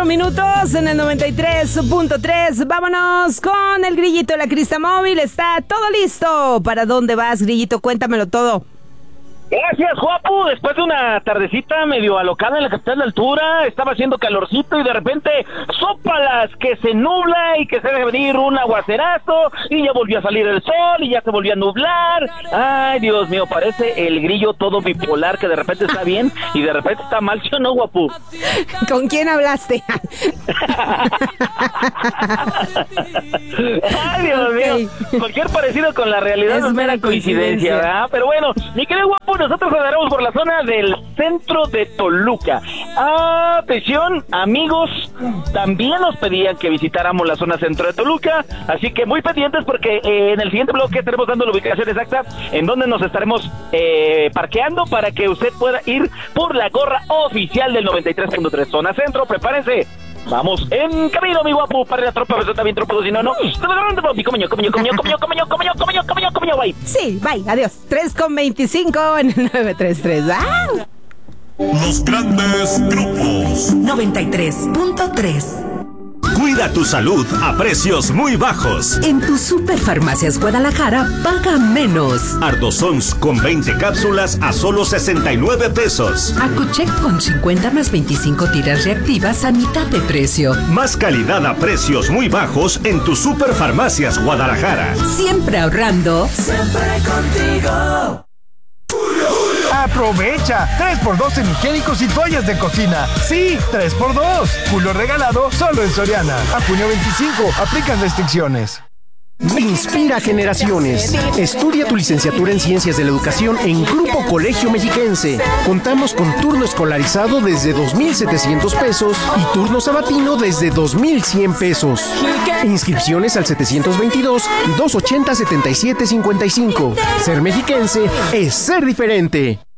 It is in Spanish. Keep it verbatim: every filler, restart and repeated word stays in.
cuatro minutos en el noventa y tres punto tres. Vámonos con el Grillito de la Crista Móvil. Está todo listo. ¿Para dónde vas, Grillito? Cuéntamelo todo. Gracias, guapo. Después de una tardecita medio alocada en la capital de altura, estaba haciendo calorcito y de repente sópalas, que se nubla y que se debe venir un aguacerazo y ya volvió a salir el sol y ya se volvió a nublar. Ay, Dios mío, parece el grillo todo bipolar que de repente está bien y de repente está mal, ¿sí o no, guapo? ¿Con quién hablaste? Ay, Dios okay. mío, cualquier parecido con la realidad es, es mera coincidencia, coincidencia, ¿verdad? Pero bueno, mi querido guapo, nosotros andaremos por la zona del centro de Toluca. Atención, amigos, también nos pedían que visitáramos la zona centro de Toluca, así que muy pendientes porque eh, en el siguiente bloque estaremos dando la ubicación exacta en donde nos estaremos eh, parqueando para que usted pueda ir por la gorra oficial del noventa y tres punto tres zona centro. Prepárense. Vamos en camino, mi guapo, para la tropa, pero está bien tropa, si no, no. Comió, comió, comió, comió, comió, comió, comió, comió, comió, comió, bye. Sí, bye, adiós. tres con veinticinco en el nueve tres tres. ¡Ah! Los grandes grupos. noventa y tres punto tres. Cuida tu salud a precios muy bajos. En tu Superfarmacias Guadalajara, paga menos. Ardosons con veinte cápsulas a solo sesenta y nueve pesos. Acuchec con cincuenta más veinticinco tiras reactivas a mitad de precio. Más calidad a precios muy bajos en tu Superfarmacias Guadalajara. Siempre ahorrando. Siempre contigo. ¡Aprovecha! tres por dos en higiénicos y toallas de cocina. ¡Sí! tres por dos. Julio regalado solo en Soriana. A junio veinticinco. Aplican restricciones. Inspira generaciones. Estudia tu licenciatura en Ciencias de la Educación en Grupo Colegio Mexiquense. Contamos con turno escolarizado desde dos mil setecientos pesos y turno sabatino desde dos mil cien pesos. Inscripciones al setecientos veintidós, doscientos ochenta, setenta y siete cincuenta y cinco. Ser mexiquense es ser diferente.